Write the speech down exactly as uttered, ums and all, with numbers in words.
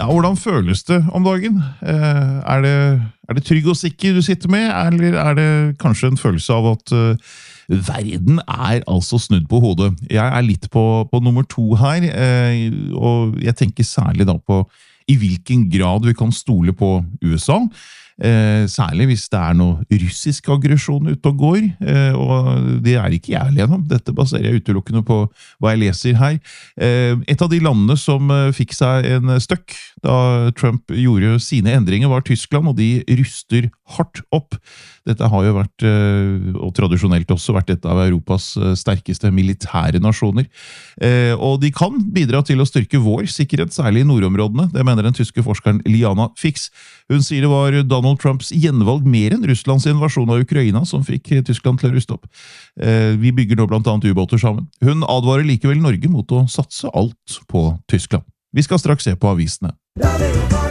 Ja, hvordan føles det om dagen? Eh, er det, er det trygg og sikker du sitter med, eller er det kanskje en følelse av at eh, verden er altså snudd på hodet? Jeg er litt på, på nummer to her, eh, og jeg tenker særlig da på i hvilken grad vi kan stole på U S A, eh, særlig hvis det er noe russisk aggresjon ute og går, eh, og det er ikke jeg alene om. Dette baserer jeg utelukkende på hva jeg leser her. Eh, et av de landene som eh, fikk seg en støkk da Trump gjorde sine endringer var Tyskland, og de ryster hardt opp. Dette har jo vært, eh, og tradisjonelt også vært et av Europas eh, sterkeste militære nasjoner. Eh, og de kan bidra til å styrke vår sikkerhet, særlig i nordområdene. Det mener den tyske forskeren Liana Fix. Hun sier det var Donald Trumps gjenvalg mer enn Russlands invasjon av Ukraina som fikk Tyskland til å ruste opp. Eh, vi bygger nå blant annet ubåter sammen. Hun advarer likevel Norge mot å satse alt på Tyskland. Vi skal straks se på avisene.